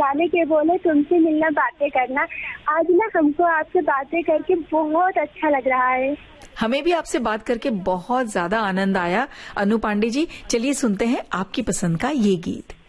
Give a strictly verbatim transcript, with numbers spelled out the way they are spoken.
गाने के बोले तुमसे मिलना बातें करना। आज ना हमको आपसे बातें करके बहुत अच्छा लग रहा है। हमें भी आपसे बात करके बहुत ज्यादा आनंद आया। अनु पांडे जी, चलिए सुनते हैं आपकी पसंद का ये गीत।